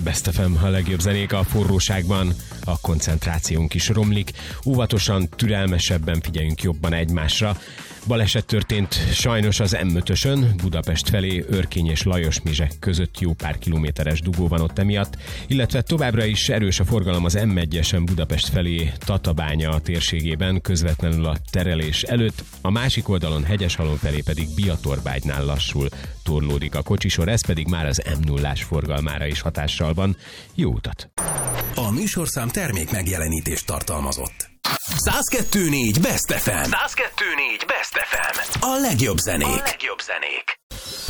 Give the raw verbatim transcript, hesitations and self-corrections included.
Best ef em, a legjobb zenék a forróságban, a koncentrációnk is romlik. Óvatosan, türelmesebben figyeljünk jobban egymásra. Baleset történt sajnos az em ötösön, Budapest felé, Örkény és Lajos-Mizsek között jó pár kilométeres dugó van ott emiatt, illetve továbbra is erős a forgalom az em egyesen Budapest felé, Tatabánya térségében, közvetlenül a terelés előtt, a másik oldalon Hegyeshalom felé pedig Biatorbágynál lassul torlódik a kocsisor, ez pedig már az em nullás forgalmára is hatással van. Jó utat! A műsorszám termék megjelenítést tartalmazott. száz kettő négy Best ef em. száz kettő négy Best ef em. A legjobb zenék. A legjobb zenék.